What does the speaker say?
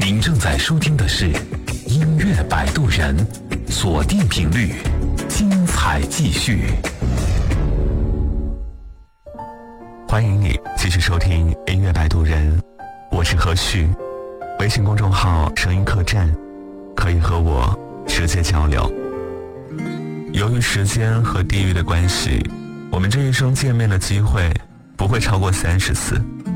您正在收听的是音乐摆渡人，锁定频率，精彩继续。 欢迎你继续收听音乐摆渡人，我是何旭。微信公众号声音客栈可以和我直接交流。由于时间和地域的关系，我们这一生见面的机会不会超过30次，